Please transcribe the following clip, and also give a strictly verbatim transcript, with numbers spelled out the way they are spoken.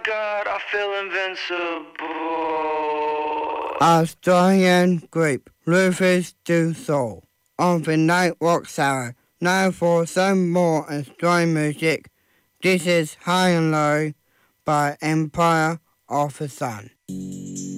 God, I feel invincible. Australian group Rufus Du Sol on the Nightwalk Hour. Now for some more Australian music. This is High and Low by Empire of the Sun.